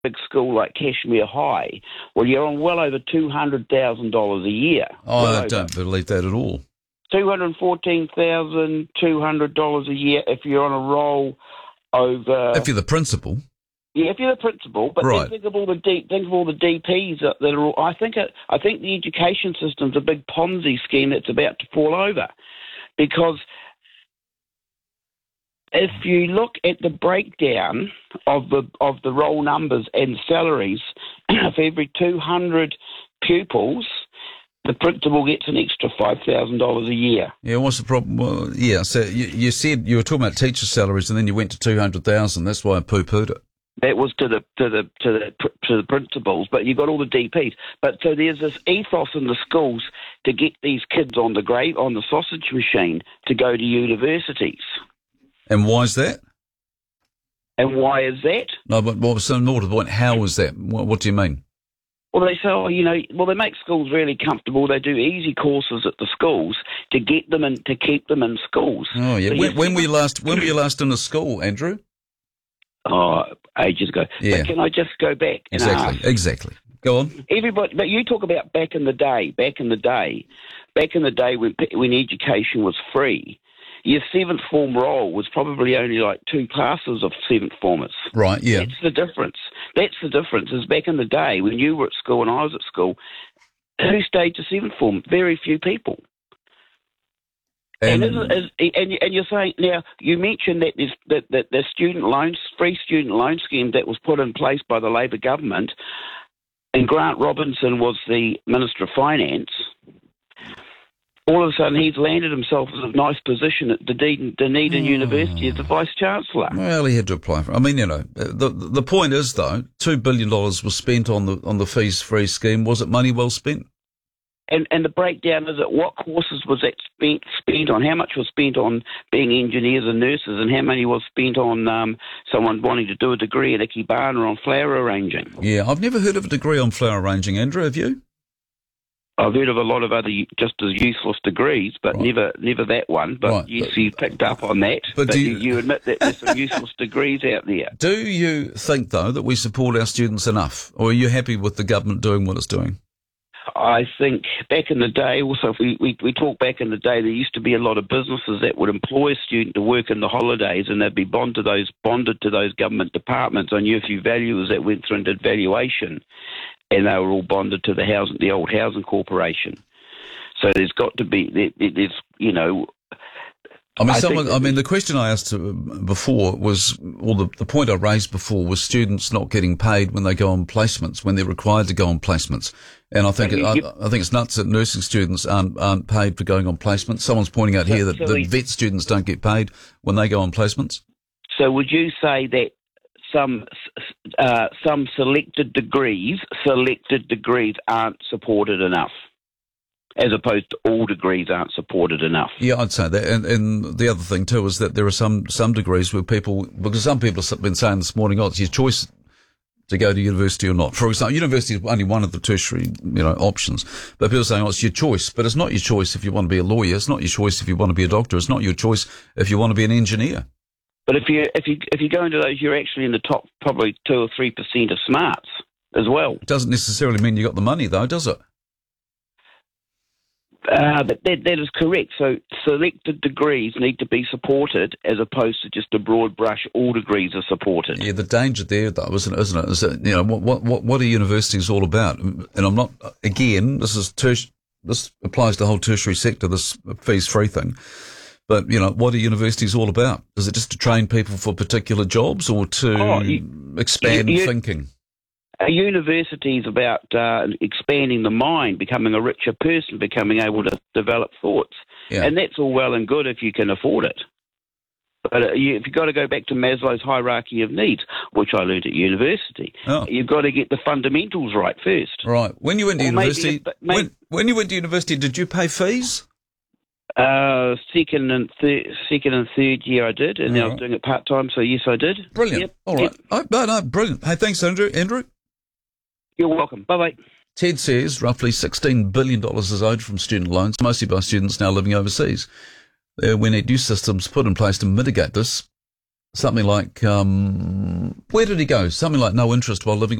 big school like Cashmere High, well, you're on well over $200,000 a year. I don't believe that at all. $214,200 a year if you're on a roll over. If you're the principal. Yeah, if you're the principal, but right. then think of all the DPs that are all. I think the education system's a big Ponzi scheme that's about to fall over, because if you look at the breakdown of the roll numbers and salaries, for every 200 pupils, the principal gets an extra $5,000 a year. Yeah, what's the problem? Well, yeah, so you said you were talking about teacher salaries, and then you went to 200,000. That's why I poo-pooed it. That was to the principals, but you got all the DPs. But so there's this ethos in the schools to get these kids on the sausage machine to go to universities. And why is that? And why is that? No, but what was so more to the point? How is that? What do you mean? Well, they say, they make schools really comfortable. They do easy courses at the schools to get them and to keep them in schools. Oh yeah. So when were you last in a school, Andrew? Oh, ages ago. Yeah. But can I just go back and ask? Exactly. Go on. Everybody, but you talk about back in the day when education was free, your seventh form roll was probably only like 2 classes of seventh formers. Right, yeah. That's the difference. Is back in the day when you were at school and I was at school, who stayed to seventh form? Very few people. And you're saying now, you mentioned that the free student loan scheme that was put in place by the Labor government, and Grant Robinson was the Minister of Finance. All of a sudden, he's landed himself in a nice position at Dunedin University as the Vice Chancellor. Well, he had to apply for it. I mean, the point is, though, $2 billion was spent on the fees-free scheme. Was it money well spent? And the breakdown is that what courses was that spent on? How much was spent on being engineers and nurses, and how many was spent on someone wanting to do a degree at Ikebana on flower arranging? Yeah, I've never heard of a degree on flower arranging, Andrew, have you? I've heard of a lot of other just as useless degrees, but never that one. But yes, you picked up on that. But you admit that there's some useless degrees out there. Do you think, though, that we support our students enough? Or are you happy with the government doing what it's doing? I think back in the day, also, if we talk back in the day, there used to be a lot of businesses that would employ a student to work in the holidays, and they'd be bonded to those government departments. I knew a few valuers that went through and did valuation, and they were all bonded to the old housing corporation. So there's got to be, the question I asked before was, or the point I raised before was students not getting paid when they go on placements, when they're required to go on placements. And I think it's nuts that nursing students aren't paid for going on placements. Someone's pointing out here that the vet students don't get paid when they go on placements. So would you say that some selected degrees aren't supported enough, as opposed to all degrees aren't supported enough? Yeah, I'd say that. And the other thing too is that there are some degrees where because some people have been saying this morning, it's your choice to go to university or not. For example, university is only one of the tertiary, options. But people are saying, it's your choice. But it's not your choice if you want to be a lawyer. It's not your choice if you want to be a doctor. It's not your choice if you want to be an engineer. But if you go into those, you're actually in the top probably 2 or 3% of smarts as well. It doesn't necessarily mean you got the money, though, does it? But that is correct. So selected degrees need to be supported as opposed to just a broad brush, all degrees are supported. Yeah, the danger there, though, isn't it? Is that, what are universities all about? And I'm not, again, this applies to the whole tertiary sector, this fees-free thing. But, what are universities all about? Is it just to train people for particular jobs or to expand thinking? A university is about expanding the mind, becoming a richer person, becoming able to develop thoughts. Yeah. And that's all well and good if you can afford it. But if you've got to go back to Maslow's hierarchy of needs, which I learned at university, you've got to get the fundamentals right first. Right. When you went to university, when you went to university, did you pay fees? Second and third year I did, and I was doing it part-time, so yes, I did. Brilliant. Yep. All right. Brilliant. Hey, thanks, Andrew. You're welcome. Bye-bye. Ted says roughly $16 billion is owed from student loans, mostly by students now living overseas. We need new systems put in place to mitigate this. something like, where did he go? Something like no interest while living